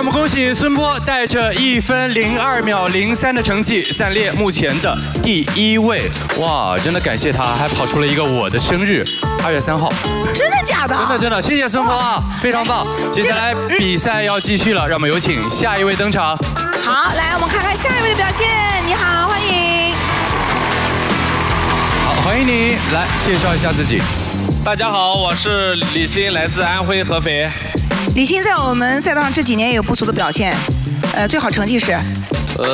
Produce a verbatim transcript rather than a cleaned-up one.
让我们恭喜孙波带着一分零二秒零三的成绩暂列目前的第一位。哇，真的感谢他，还跑出了一个我的生日，二月三号。 真的假的？ 真的真的，谢谢孙波啊，非常棒。接下来比赛要继续了，让我们有请下一位登场。 好，来我们看看下一位的表现。你好，欢迎。 好，欢迎你，来介绍一下自己。 大家好，我是李欣，来自安徽合肥。 李欣在我们赛道上这几年也有不俗的表现，呃，最好成绩是